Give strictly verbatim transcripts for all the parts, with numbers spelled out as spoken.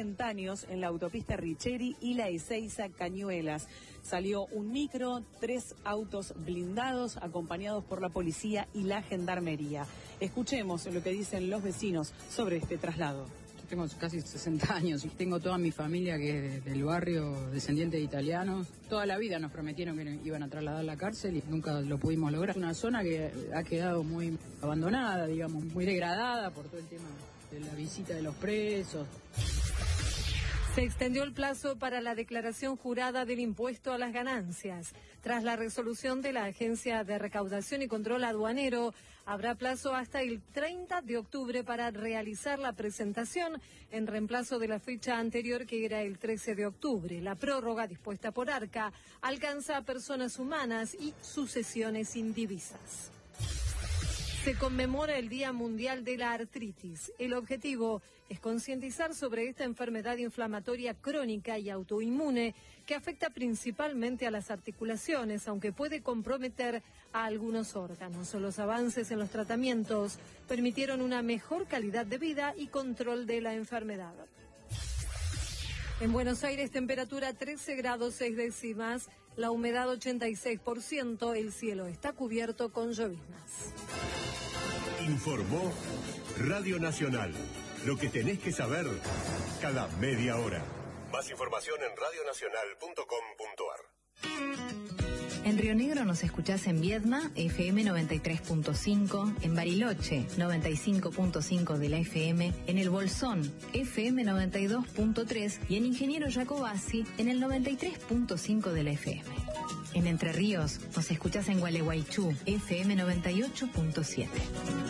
momentáneos en la autopista Richeri y la Ezeiza Cañuelas. Salió un micro, tres autos blindados acompañados por la policía y la gendarmería. Escuchemos lo que dicen los vecinos sobre este traslado. Tengo casi sesenta años y tengo toda mi familia que es del barrio, descendiente de italianos. Toda la vida nos prometieron que iban a trasladar la cárcel y nunca lo pudimos lograr. Es una zona que ha quedado muy abandonada, digamos, muy degradada por todo el tema de la visita de los presos. Se extendió el plazo para la declaración jurada del impuesto a las ganancias. Tras la resolución de la Agencia de Recaudación y Control Aduanero, habrá plazo hasta el treinta de octubre para realizar la presentación en reemplazo de la fecha anterior, que era el trece de octubre. La prórroga dispuesta por Arca alcanza a personas humanas y sucesiones indivisas. Se conmemora el Día Mundial de la Artritis. El objetivo es concientizar sobre esta enfermedad inflamatoria crónica y autoinmune que afecta principalmente a las articulaciones, aunque puede comprometer a algunos órganos. Los avances en los tratamientos permitieron una mejor calidad de vida y control de la enfermedad. En Buenos Aires, temperatura trece grados seis décimas, la humedad ochenta y seis por ciento, el cielo está cubierto con lloviznas. Informó Radio Nacional. Lo que tenés que saber cada media hora. Más información en radio nacional punto com punto ar. En Río Negro nos escuchás en Viedma, F M noventa y tres punto cinco, en Bariloche, noventa y cinco punto cinco de la F M, en El Bolsón, F M noventa y dos punto tres y en Ingeniero Jacobasi, en el noventa y tres punto cinco de la F M. En Entre Ríos nos escuchás en Gualeguaychú, F M noventa y ocho punto siete.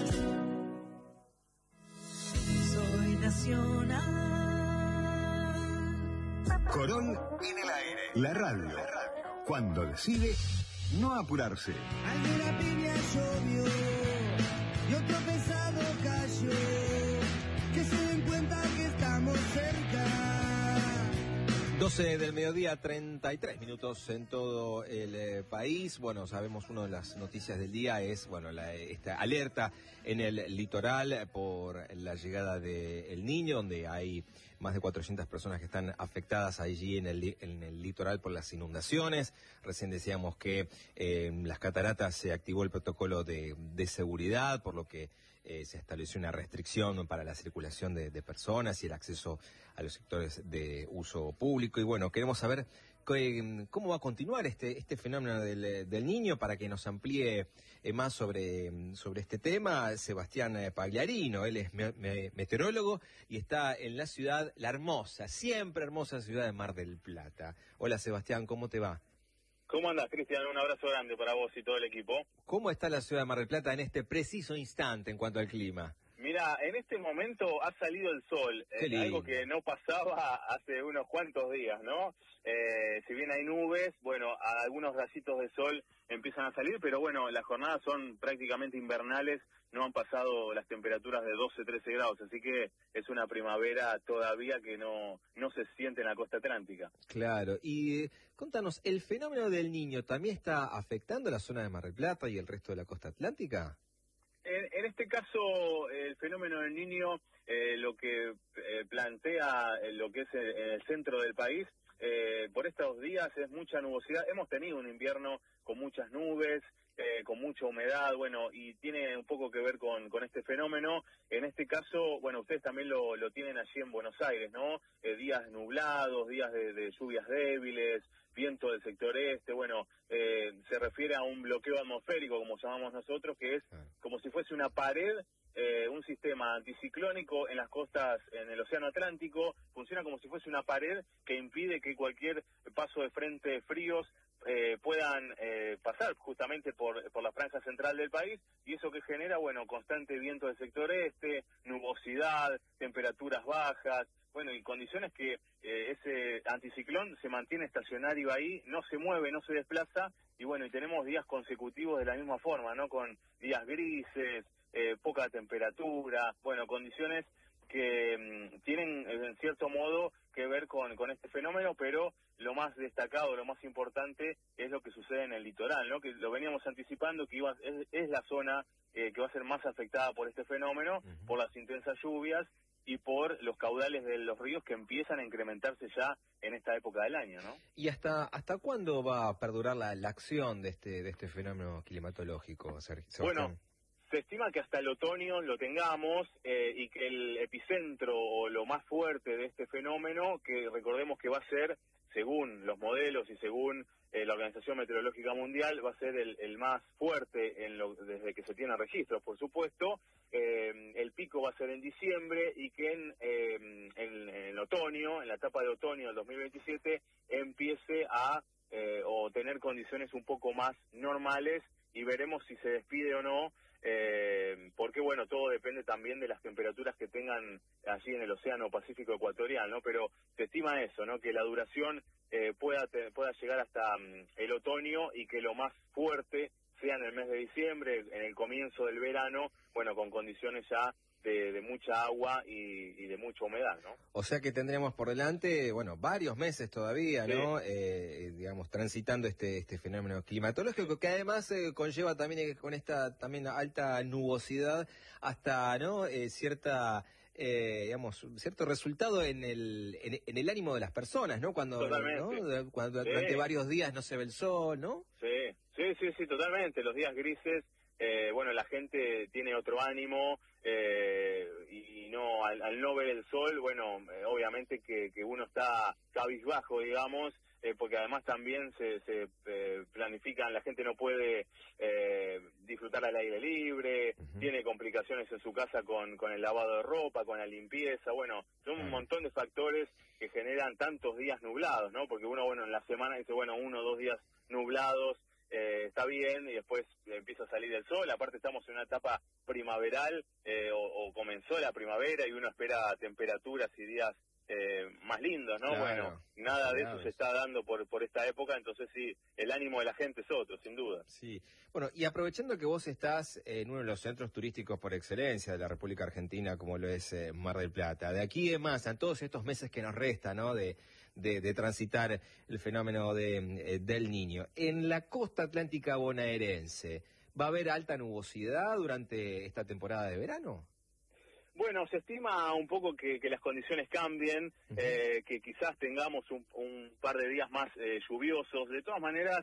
Soy nacional. Corón en el aire. La radio. Cuando decide no apurarse. Alguna piña llovió y otro pesado cayó. Que se den cuenta que estamos cerca. doce del mediodía, treinta y tres minutos en todo el eh, país. Bueno, sabemos, una de las noticias del día es, bueno, la, esta alerta en el litoral por la llegada del Niño, donde hay más de cuatrocientas personas que están afectadas allí en el, en el litoral por las inundaciones. Recién decíamos que eh, en las cataratas se activó el protocolo de, de seguridad, por lo que eh, se estableció una restricción para la circulación de, de personas y el acceso a los sectores de uso público. Y bueno, queremos saber que, cómo va a continuar este, este fenómeno del, del Niño. Para que nos amplíe eh, más sobre, sobre este tema, Sebastián Pagliarino. Él es me, me, meteorólogo y está en la ciudad, la hermosa, siempre hermosa ciudad de Mar del Plata. Hola Sebastián, ¿cómo te va? ¿Cómo andás, Cristian? Un abrazo grande para vos y todo el equipo. ¿Cómo está la ciudad de Mar del Plata en este preciso instante en cuanto al clima? Mira, en este momento ha salido el sol, eh, algo que no pasaba hace unos cuantos días, ¿no? Eh, si bien hay nubes, bueno, algunos rayitos de sol empiezan a salir, pero bueno, las jornadas son prácticamente invernales, no han pasado las temperaturas de doce, trece grados, así que es una primavera todavía que no, no se siente en la costa atlántica. Claro, y eh, contanos, ¿el fenómeno del Niño también está afectando la zona de Mar del Plata y el resto de la costa atlántica? En, en este caso, el fenómeno del Niño, eh, lo que eh, plantea eh, lo que es el, el centro del país, eh, por estos días es mucha nubosidad. Hemos tenido un invierno con muchas nubes, eh, con mucha humedad, bueno, y tiene un poco que ver con, con este fenómeno. En este caso, bueno, ustedes también lo, lo tienen allí en Buenos Aires, ¿no? Eh, días nublados, días de, de lluvias débiles, viento del sector este, bueno, eh, se refiere a un bloqueo atmosférico, como llamamos nosotros, que es como si fuese una pared, eh, un sistema anticiclónico en las costas, en el Océano Atlántico, funciona como si fuese una pared que impide que cualquier paso de frente fríos eh, puedan eh, pasar justamente por, por la franja central del país, y eso que genera, bueno, constante viento del sector este, nubosidad, temperaturas bajas, bueno, y condiciones que eh, ese anticiclón se mantiene estacionario ahí, no se mueve, no se desplaza, y bueno, y tenemos días consecutivos de la misma forma, ¿no? Con días grises, eh, poca temperatura, bueno, condiciones que mmm, tienen en cierto modo que ver con, con este fenómeno, pero lo más destacado, lo más importante es lo que sucede en el litoral, ¿no? Que lo veníamos anticipando, que iba, es, es la zona eh, que va a ser más afectada por este fenómeno, uh-huh. por las intensas lluvias, y por los caudales de los ríos que empiezan a incrementarse ya en esta época del año, ¿no? ¿Y hasta hasta cuándo va a perdurar la, la acción de este de este fenómeno climatológico, Sergio? Bueno, se estima que hasta el otoño lo tengamos eh, y que el epicentro o lo más fuerte de este fenómeno, que recordemos que va a ser, según los modelos y según eh, la Organización Meteorológica Mundial, va a ser el, el más fuerte en lo, desde que se tienen registros, por supuesto. Eh, el pico va a ser en diciembre y que en, eh, en, en otoño, en la etapa de otoño del dos mil veintisiete, empiece a eh, o tener condiciones un poco más normales y veremos si se despide o no. Eh, porque bueno, todo depende también de las temperaturas que tengan allí en el Océano Pacífico Ecuatorial, ¿no? Pero se estima eso, ¿no? Que la duración eh, pueda te, pueda llegar hasta um, el otoño y que lo más fuerte sea en el mes de diciembre, en el comienzo del verano, bueno, con condiciones ya de, de mucha agua y, y de mucha humedad, ¿no? O sea que tendremos por delante, bueno, varios meses todavía, sí. ¿no? Eh, digamos, transitando este este fenómeno climatológico que además eh, conlleva también eh, con esta también alta nubosidad hasta, ¿no? Eh, cierta eh, digamos, cierto resultado en el en, en el ánimo de las personas, ¿no? Cuando, ¿no? Cuando sí. durante varios días no se ve el sol, ¿no? Sí, sí, sí, sí, totalmente. Los días grises, eh, bueno, la gente tiene otro ánimo eh, y no al, al no ver el sol, bueno, eh, obviamente que, que uno está cabizbajo, digamos, eh, porque además también se, se eh, planifican, la gente no puede eh, disfrutar al aire libre, uh-huh. tiene complicaciones en su casa con, con el lavado de ropa, con la limpieza, bueno, son uh-huh. un montón de factores que generan tantos días nublados, ¿no? Porque uno, bueno, en la semana dice, bueno, uno o dos días nublados, eh, está bien, y después empieza a salir el sol, aparte estamos en una etapa primaveral, eh, o, o comenzó la primavera y uno espera temperaturas y días eh, más lindos, ¿no? Claro, bueno, nada de claro. eso se está dando por por esta época, entonces sí, el ánimo de la gente es otro, sin duda. Sí, bueno, y aprovechando que vos estás en uno de los centros turísticos por excelencia de la República Argentina, como lo es eh, Mar del Plata, de aquí en más, en todos estos meses que nos restan, ¿no?, de, de, de transitar el fenómeno de, eh, del Niño, en la costa atlántica bonaerense, ¿va a haber alta nubosidad durante esta temporada de verano? Bueno, se estima un poco que, que las condiciones cambien, uh-huh. eh, que quizás tengamos un, un par de días más eh, lluviosos. De todas maneras,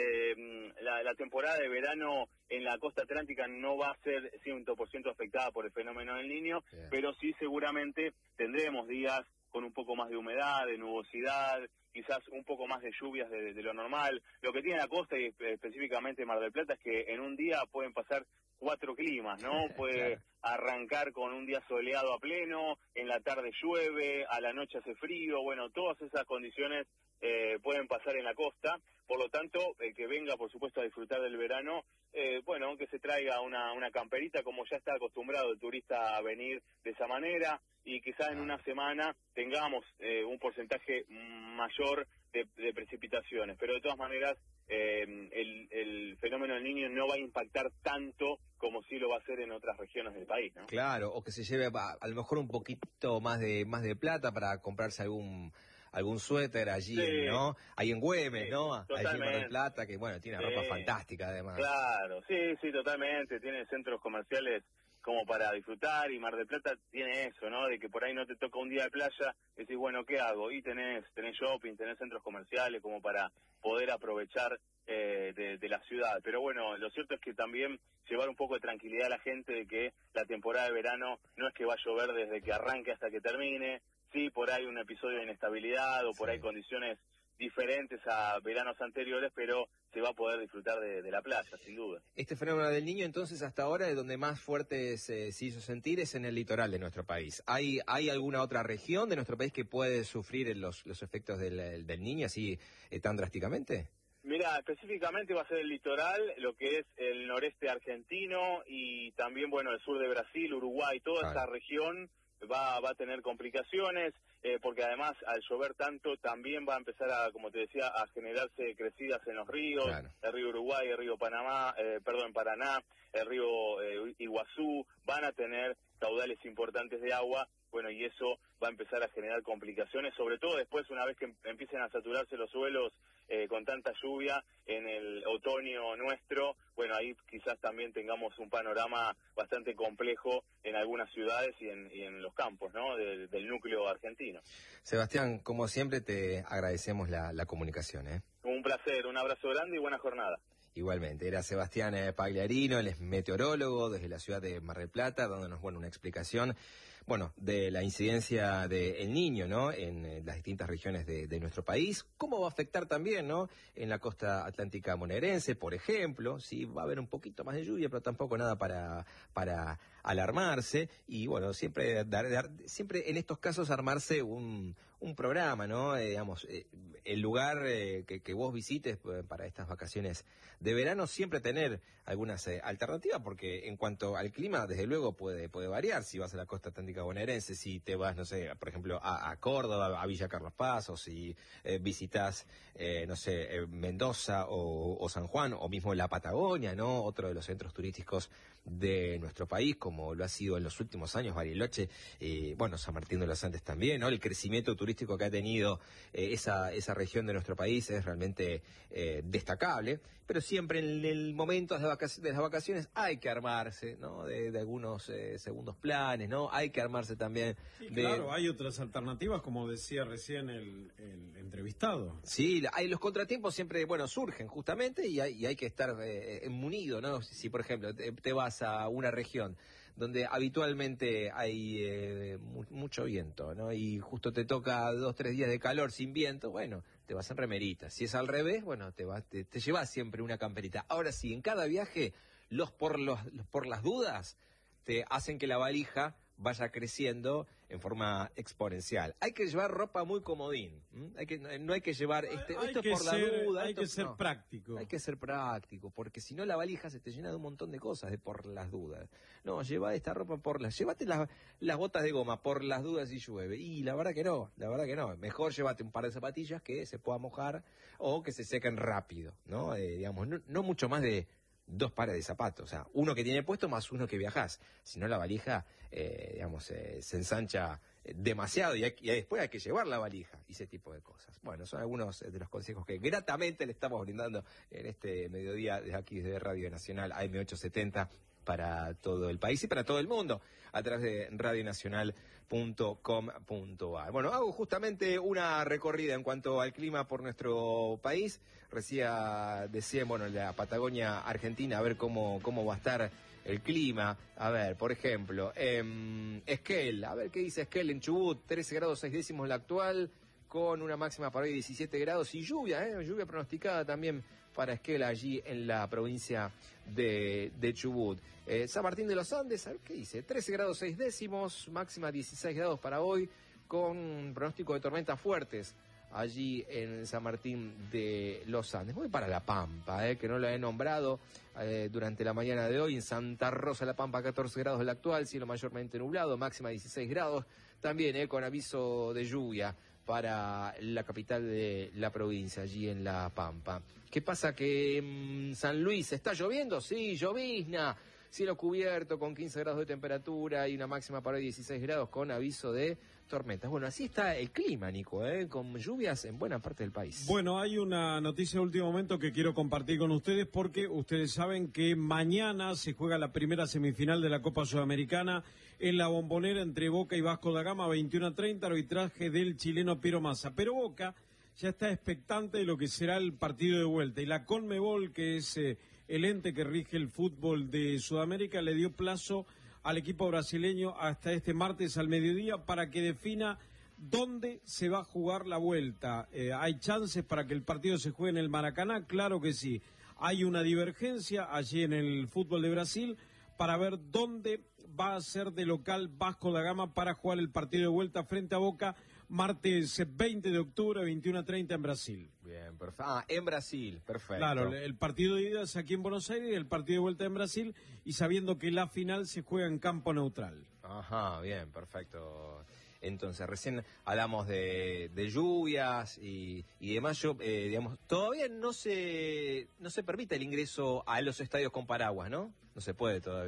eh, la, la temporada de verano en la costa atlántica no va a ser cien por ciento afectada por el fenómeno del Niño, yeah. pero sí seguramente tendremos días con un poco más de humedad, de nubosidad, quizás un poco más de lluvias de, de lo normal. Lo que tiene la costa y específicamente Mar del Plata es que en un día pueden pasar cuatro climas, ¿no? Puede claro. arrancar con un día soleado a pleno, en la tarde llueve, a la noche hace frío, bueno, todas esas condiciones eh, pueden pasar en la costa, por lo tanto, el que venga, por supuesto, a disfrutar del verano, eh, bueno, que se traiga una, una camperita, como ya está acostumbrado el turista a venir de esa manera, y quizás en una semana tengamos eh, un porcentaje mayor de, de precipitaciones, pero de todas maneras, Eh, el, el fenómeno del Niño no va a impactar tanto como sí lo va a hacer en otras regiones del país, ¿no? Claro, o que se lleve a, a lo mejor un poquito más de más de plata para comprarse algún algún suéter allí, sí. ¿no? Ahí en Güemes, sí, ¿no? Totalmente. Allí en Mar del Plata, que bueno, tiene sí. ropa fantástica además. Claro, sí, sí, totalmente, tiene centros comerciales como para disfrutar, y Mar del Plata tiene eso, ¿no? De que por ahí no te toca un día de playa, y decís, bueno, ¿qué hago? Y tenés, tenés shopping, tenés centros comerciales como para poder aprovechar eh, de, de la ciudad. Pero bueno, lo cierto es que también llevar un poco de tranquilidad a la gente de que la temporada de verano no es que va a llover desde que arranque hasta que termine, sí, por ahí un episodio de inestabilidad o por sí. ahí condiciones diferentes a veranos anteriores, pero se va a poder disfrutar de, de la playa, sin duda. Este fenómeno del Niño, entonces, hasta ahora, de donde más fuerte se, se hizo sentir es en el litoral de nuestro país. ¿Hay hay alguna otra región de nuestro país que puede sufrir los, los efectos del, del Niño así eh, tan drásticamente? Mira, específicamente va a ser el litoral, lo que es el noreste argentino y también, bueno, el sur de Brasil, Uruguay, toda claro. esa región va va a tener complicaciones, eh, porque además al llover tanto también va a empezar a, como te decía, a generarse crecidas en los ríos, claro. el río Uruguay, el río Panamá, eh, perdón, Paraná, el río eh, Iguazú, van a tener caudales importantes de agua, bueno, y eso va a empezar a generar complicaciones, sobre todo después, una vez que em empiecen a saturarse los suelos eh, con tanta lluvia en el otoño nuestro, bueno, ahí quizás también tengamos un panorama bastante complejo en algunas ciudades y en, y en los campos, ¿no?, del, del núcleo argentino. Sebastián, como siempre te agradecemos la, la comunicación, ¿eh? Un placer, un abrazo grande y buena jornada. Igualmente, era Sebastián Pagliarino, él es meteorólogo desde la ciudad de Mar del Plata, dándonos, bueno, una explicación, bueno, de la incidencia del Niño, ¿no?, en, en las distintas regiones de, de nuestro país, cómo va a afectar también, ¿no?, en la costa atlántica bonaerense, por ejemplo, sí, va a haber un poquito más de lluvia, pero tampoco nada para, para alarmarse, y bueno, siempre, dar, dar, siempre en estos casos armarse un, un programa, ¿no?, eh, digamos, eh, el lugar eh, que, que vos visites eh, para estas vacaciones de verano, siempre tener algunas eh, alternativas, porque en cuanto al clima, desde luego puede puede variar. Si vas a la costa atlántica bonaerense, si te vas, no sé, por ejemplo, a, a Córdoba, a Villa Carlos Paz, o si eh, visitas, eh, no sé, eh, Mendoza o, o San Juan, o mismo la Patagonia, ¿no?, otro de los centros turísticos de nuestro país, como lo ha sido en los últimos años Bariloche, eh, bueno, San Martín de los Andes también, ¿no? El crecimiento turístico que ha tenido eh, esa, esa región de nuestro país es realmente eh, destacable, pero siempre en el momento de, vacac- de las vacaciones hay que armarse, ¿no?, de, de algunos eh, segundos planes, ¿no? Hay que armarse también. Sí, de... claro, hay otras alternativas, como decía recién el, el entrevistado. Sí, hay los contratiempos siempre, bueno, surgen justamente y hay, y hay que estar eh, munido, ¿no? Si, si, por ejemplo, te, te vas a una región donde habitualmente hay eh, mu- mucho viento, ¿no?, y justo te toca dos, tres días de calor sin viento, bueno, te vas en remerita. Si es al revés, bueno, te vas, te, te llevas siempre una camperita. Ahora sí, en cada viaje, los por los, los por las dudas, te hacen que la valija vaya creciendo en forma exponencial. Hay que llevar ropa muy comodín. ¿m? Hay que, no hay que llevar este, Hay esto que por la ser- duda. hay esto- que ser no. práctico. Hay que ser práctico, porque si no la valija se te llena de un montón de cosas de por las dudas. No, lleva esta ropa por las... Llévate las, las botas de goma por las dudas si llueve. Y la verdad que no, la verdad que no. Mejor llévate un par de zapatillas que se pueda mojar o que se sequen rápido, ¿no? Eh, digamos, no, no mucho más de dos pares de zapatos, o sea, uno que tiene puesto más uno que viajás. Si no, la valija, eh, digamos, eh, se ensancha demasiado y, hay, y después hay que llevar la valija y ese tipo de cosas. Bueno, son algunos de los consejos que gratamente le estamos brindando en este mediodía de aquí de Radio Nacional A M ochocientos setenta para todo el país y para todo el mundo a través de radio nacional punto com punto a r. Bueno, hago justamente una recorrida en cuanto al clima por nuestro país. Recién decía, bueno, la Patagonia Argentina, a ver cómo, cómo va a estar el clima. A ver, por ejemplo, eh, Esquel, a ver qué dice Esquel en Chubut, trece grados seis décimos la actual, con una máxima para hoy de diecisiete grados y lluvia, ¿eh? Lluvia pronosticada también para Esquel allí en la provincia de, de Chubut. Eh, San Martín de los Andes, a ver qué dice, trece grados seis décimos, máxima dieciséis grados para hoy, con pronóstico de tormentas fuertes allí en San Martín de los Andes. Voy para La Pampa, eh, que no la he nombrado eh, durante la mañana de hoy. En Santa Rosa, La Pampa, catorce grados el actual, cielo mayormente nublado, máxima dieciséis grados, también eh, con aviso de lluvia para la capital de la provincia, allí en La Pampa. ¿Qué pasa? Que en San Luis está lloviendo, sí, llovizna, cielo cubierto con quince grados de temperatura y una máxima para hoy dieciséis grados con aviso de tormentas. Bueno, así está el clima, Nico, ¿eh? Con lluvias en buena parte del país. Bueno, hay una noticia de último momento que quiero compartir con ustedes porque ustedes saben que mañana se juega la primera semifinal de la Copa Sudamericana en la Bombonera entre Boca y Vasco da Gama, veintiuno a treinta, arbitraje del chileno Piero Massa. Pero Boca ya está expectante de lo que será el partido de vuelta y la Conmebol, que es eh, el ente que rige el fútbol de Sudamérica, le dio plazo al equipo brasileño hasta este martes al mediodía para que defina dónde se va a jugar la vuelta. Eh, ¿Hay chances para que el partido se juegue en el Maracaná? Claro que sí. Hay una divergencia allí en el fútbol de Brasil para ver dónde va a ser de local Vasco da Gama para jugar el partido de vuelta frente a Boca martes veinte de octubre, veintiuno a treinta en Brasil. Bien, perfecto. Ah, en Brasil, perfecto. Claro, el partido de ida es aquí en Buenos Aires y el partido de vuelta en Brasil, y sabiendo que la final se juega en campo neutral. Ajá, bien, perfecto. Entonces, recién hablamos de, de lluvias y, y demás. Yo, eh, digamos, todavía no se, no se permite el ingreso a los estadios con paraguas, ¿no? No se puede todavía.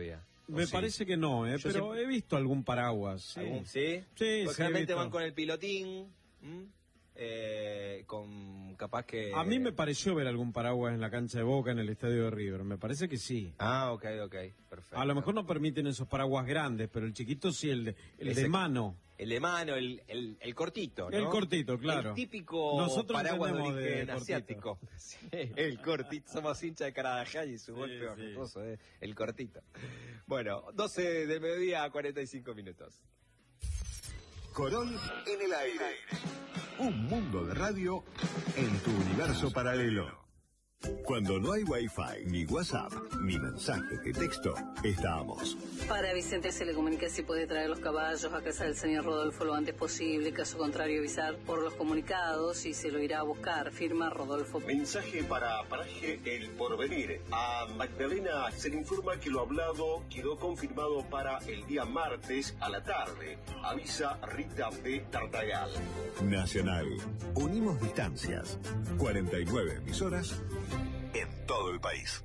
Me sí? parece que no, ¿eh? pero siempre... he visto algún paraguas. Sí, ¿Algún, sí? Sí, Porque sí, realmente he van visto. con el pilotín, ¿m? eh, con capaz que... A mí me pareció ver algún paraguas en la cancha de Boca, en el estadio de River. Me parece que sí. Ah, ok, ok, perfecto. A lo mejor no permiten esos paraguas grandes, pero el chiquito sí, el de, el Ese- de mano. El de mano, el, el, el cortito, ¿no? El cortito, claro. El típico Nosotros paraguas de entendemos de origen cortito. asiático. Sí, el cortito. Somos hinchas de Carabajal y su Sí, golpe sí. horroroso, eh, el cortito. Bueno, doce del mediodía a cuarenta y cinco minutos. Corol en el aire. Un mundo de radio en tu universo paralelo. Cuando no hay Wi-Fi, ni WhatsApp, ni mensajes de texto, estamos. Para Vicente se le comunica si puede traer los caballos a casa del señor Rodolfo lo antes posible. Caso contrario, avisar por los comunicados y se lo irá a buscar. Firma Rodolfo. Mensaje para Paraje El Porvenir. A Magdalena se le informa que lo hablado quedó confirmado para el día martes a la tarde. Avisa Rita de Tartagal. Nacional. Unimos distancias. cuarenta y nueve emisoras en todo el país.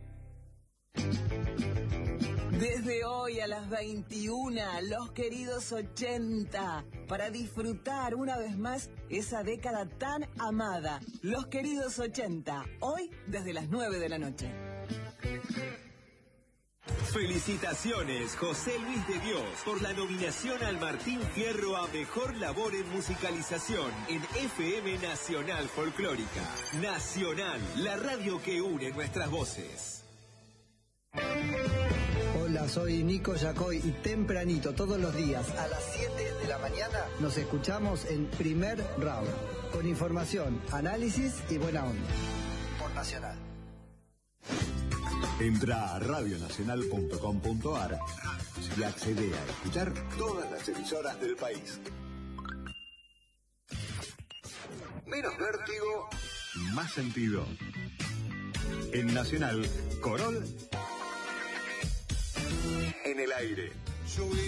Desde hoy a las veintiuna, los queridos ochenta, para disfrutar una vez más esa década tan amada. Los queridos ochenta, hoy desde las nueve de la noche. Felicitaciones, José Luis de Dios, por la nominación al Martín Fierro a Mejor Labor en Musicalización en F M Nacional Folclórica. Nacional, la radio que une nuestras voces. Hola, soy Nico Yacoy y tempranito todos los días a las siete de la mañana nos escuchamos en Primer Round, con información, análisis y buena onda. Por Nacional. Entra a radio nacional punto com punto a r y accede a escuchar todas las emisoras del país. Menos vértigo, más sentido. En Nacional, Corol en el aire.